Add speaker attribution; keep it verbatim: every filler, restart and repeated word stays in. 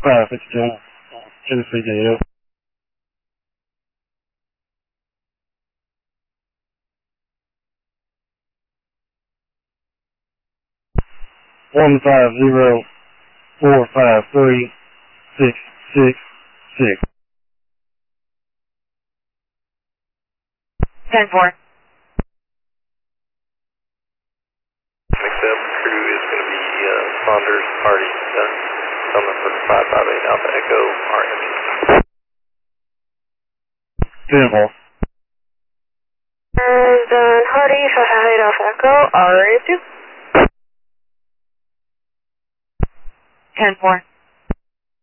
Speaker 1: five fifty-two, Tennessee J L. One five zero four five three six six six.
Speaker 2: Ten four.
Speaker 3: Next up, crew is going to be uh, Saunders Party, uh, coming for five five eight Alpha Echo R M E.
Speaker 1: Ten four.
Speaker 2: And then Hardy, five five eight Alpha Echo R M two. Ten four.